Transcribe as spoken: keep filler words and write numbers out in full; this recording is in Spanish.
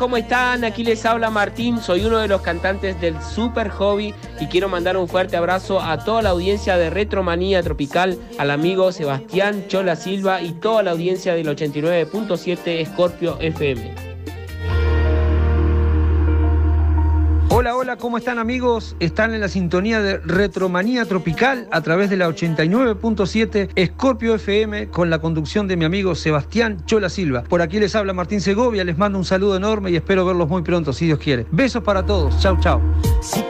¿Cómo están? Aquí les habla Martín, soy uno de los cantantes del Super Hobby y quiero mandar un fuerte abrazo a toda la audiencia de Retromanía Tropical, al amigo Sebastián Chola Silva y toda la audiencia del ochenta y nueve punto siete Scorpio F M. Hola, hola, ¿cómo están amigos? Están en la sintonía de Retromanía Tropical a través de la ochenta y nueve punto siete Scorpio F M con la conducción de mi amigo Sebastián Chola Silva. Por aquí les habla Martín Segovia, les mando un saludo enorme y espero verlos muy pronto, si Dios quiere. Besos para todos, chau, chau.